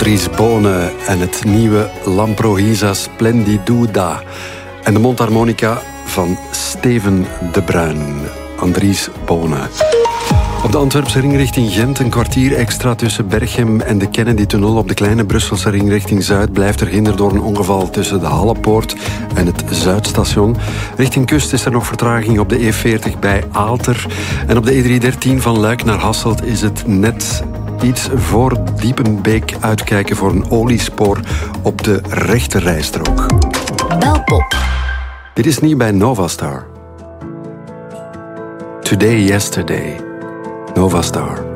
Andries Bone en het nieuwe Lamprohisa Splendiduda. En de mondharmonica van Steven de Bruin. Andries Bone. Op de Antwerpse ring richting Gent een kwartier extra tussen Berchem en de Kennedy-tunnel. Op de kleine Brusselse ring richting Zuid blijft er hinder door een ongeval tussen de Hallepoort en het Zuidstation. Richting kust is er nog vertraging op de E40 bij Aalter. En op de E313 van Luik naar Hasselt is het net iets voor Diepenbeek uitkijken voor een oliespoor op de rechte rijstrook. Belpop. Dit is nieuw bij Novastar. Today, Yesterday. Novastar.